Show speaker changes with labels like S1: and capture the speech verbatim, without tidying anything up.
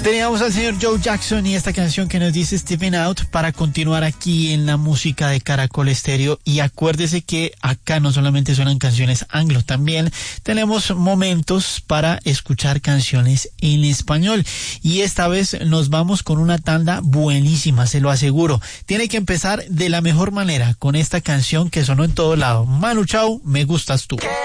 S1: Teníamos al señor Joe Jackson y esta canción que nos dice Stepping Out para continuar aquí en la música de Caracol Estéreo. Y acuérdese que acá no solamente suenan canciones anglo, también tenemos momentos para escuchar canciones en español. Y esta vez nos vamos con una tanda buenísima, se lo aseguro. Tiene que empezar de la mejor manera con esta canción que sonó en todo lado. Manu Chao, Me Gustas Tú.